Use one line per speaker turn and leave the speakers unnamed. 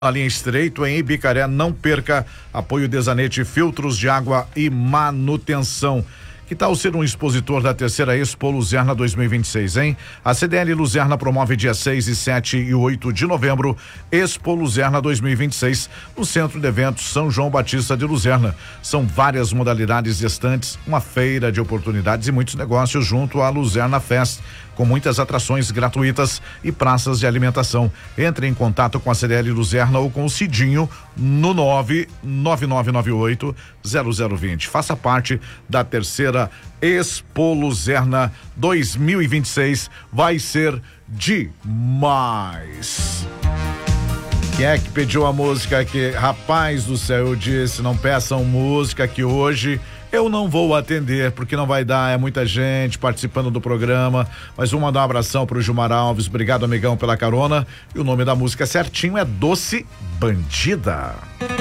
Na linha Estreito, em Ibicaré, não perca. Apoio Desanete, filtros de água e manutenção. Que tal ser um expositor da terceira Expo Luzerna 2026, hein? A CDL Luzerna promove dia 6, 7 e 8 de novembro, Expo Luzerna 2026, no Centro de Eventos São João Batista de Luzerna. São várias modalidades de estantes, uma feira de oportunidades e muitos negócios junto à Luzerna Fest, com muitas atrações gratuitas e praças de alimentação. Entre em contato com a CDL Luzerna ou com o Cidinho no 99998-0020. Faça parte da terceira Expo Luzerna 2026. Vai ser demais. Quem é que pediu a música aqui? Rapaz do céu, eu disse, não peçam música que hoje eu não vou atender, porque não vai dar, é muita gente participando do programa, mas vou mandar um abração pro Gilmar Alves, obrigado amigão pela carona, e o nome da música certinho é Doce Bandida.